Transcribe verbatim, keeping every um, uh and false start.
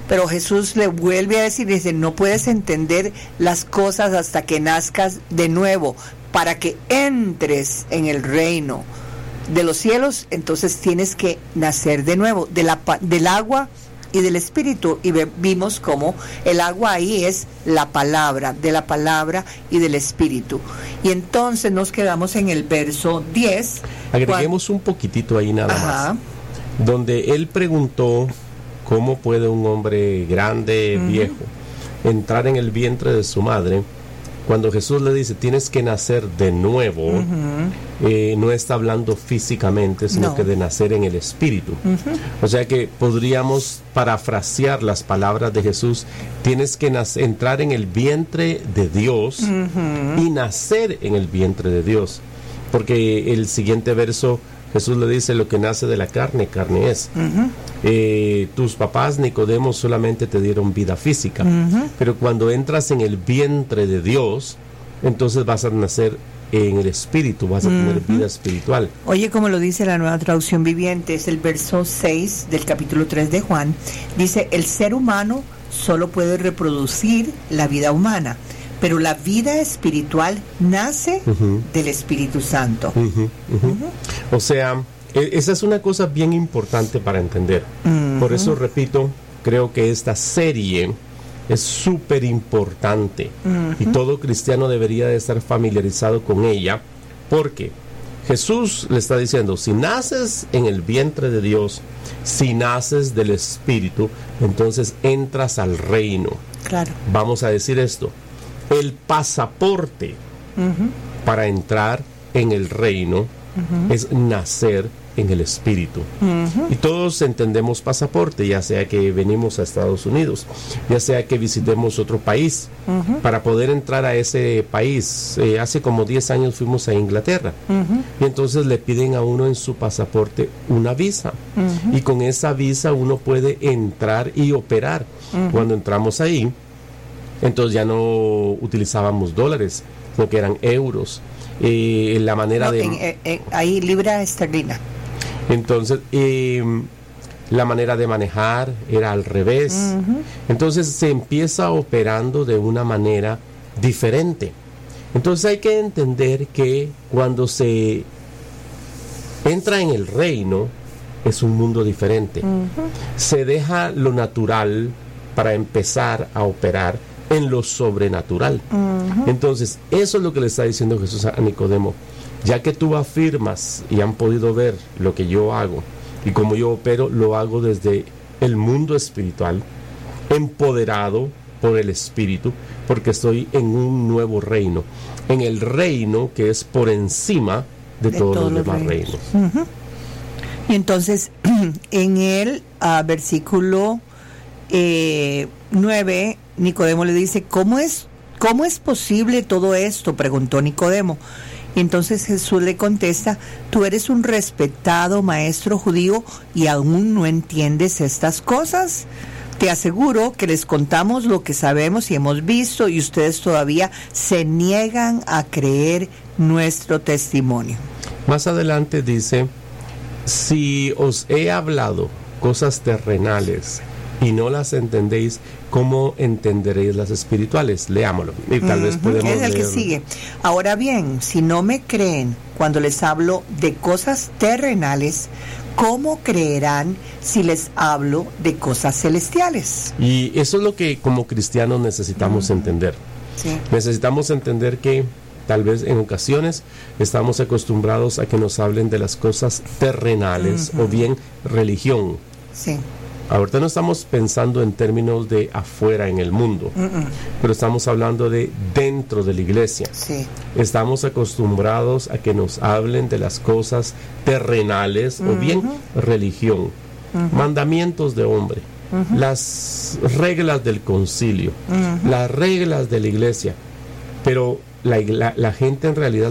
Pero Jesús le vuelve a decir, dice, no puedes entender las cosas hasta que nazcas de nuevo, para que entres en el reino de los cielos. Entonces tienes que nacer de nuevo, de la, del agua y del espíritu. Y ve, vimos cómo el agua ahí es la palabra, de la palabra y del espíritu. Y entonces nos quedamos en el verso diez. Agreguemos cuando, un poquitito ahí nada ajá. más, donde él preguntó cómo puede un hombre grande, uh-huh. viejo, entrar en el vientre de su madre. Cuando Jesús le dice, tienes que nacer de nuevo, uh-huh. eh, no está hablando físicamente, sino no. que de nacer en el espíritu. Uh-huh. O sea que podríamos parafrasear las palabras de Jesús, tienes que nacer, entrar en el vientre de Dios uh-huh. y nacer en el vientre de Dios. Porque el siguiente verso, Jesús le dice, lo que nace de la carne, carne es. Uh-huh. Eh, tus papás, Nicodemo, solamente te dieron vida física. Uh-huh. Pero cuando entras en el vientre de Dios, entonces vas a nacer en el espíritu, vas a uh-huh. tener vida espiritual. Oye, como lo dice la Nueva Traducción Viviente, es el verso seis del capítulo tres de Juan. Dice, el ser humano solo puede reproducir la vida humana, pero la vida espiritual nace uh-huh. del Espíritu Santo. Uh-huh, uh-huh. Uh-huh. O sea, e- esa es una cosa bien importante para entender. Uh-huh. Por eso, repito, creo que esta serie es súper importante uh-huh. y todo cristiano debería de estar familiarizado con ella, porque Jesús le está diciendo, si naces en el vientre de Dios, si naces del Espíritu, entonces entras al reino. Claro. Vamos a decir esto. El pasaporte uh-huh. para entrar en el reino uh-huh. es nacer en el Espíritu. Uh-huh. Y todos entendemos pasaporte, ya sea que venimos a Estados Unidos, ya sea que visitemos otro país. Uh-huh. Para poder entrar a ese país, eh, hace como diez años fuimos a Inglaterra. Uh-huh. Y entonces le piden a uno en su pasaporte una visa. Uh-huh. Y con esa visa uno puede entrar y operar. Uh-huh. Cuando entramos ahí, entonces ya no utilizábamos dólares, sino que eran euros. Eh, la manera no, de... En, en, en, ahí libra esterlina. Entonces, eh, la manera de manejar era al revés. Uh-huh. Entonces se empieza operando de una manera diferente. Entonces hay que entender que cuando se entra en el reino, es un mundo diferente. Uh-huh. Se deja lo natural para empezar a operar en lo sobrenatural. Uh-huh. Entonces, eso es lo que le está diciendo Jesús a Nicodemo. Ya que tú afirmas y han podido ver lo que yo hago y como yo opero, lo hago desde el mundo espiritual, empoderado por el Espíritu, porque estoy en un nuevo reino, en el reino que es por encima de, de todos, todos los demás reinos. reinos. Uh-huh. Y entonces, en el uh, versículo eh, nueve, Nicodemo le dice, ¿cómo es, cómo es posible todo esto?, preguntó Nicodemo. Y entonces Jesús le contesta, tú eres un respetado maestro judío y aún no entiendes estas cosas. Te aseguro que les contamos lo que sabemos y hemos visto y ustedes todavía se niegan a creer nuestro testimonio. Más adelante dice, si os he hablado cosas terrenales y no las entendéis, ¿cómo entenderéis las espirituales? Leámoslo y tal uh-huh. vez podemos es el leerlo. Que sigue. Ahora bien, si no me creen cuando les hablo de cosas terrenales, ¿cómo creerán si les hablo de cosas celestiales? Y eso es lo que como cristianos necesitamos uh-huh. entender. Sí. Necesitamos entender que tal vez en ocasiones estamos acostumbrados a que nos hablen de las cosas terrenales uh-huh. o bien religión. Sí. Ahorita no estamos pensando en términos de afuera en el mundo, uh-uh. pero estamos hablando de dentro de la iglesia. Sí. Estamos acostumbrados a que nos hablen de las cosas terrenales uh-huh. o bien religión, uh-huh. mandamientos de hombre, uh-huh. las reglas del concilio, uh-huh. las reglas de la iglesia, pero la, la, la gente en realidad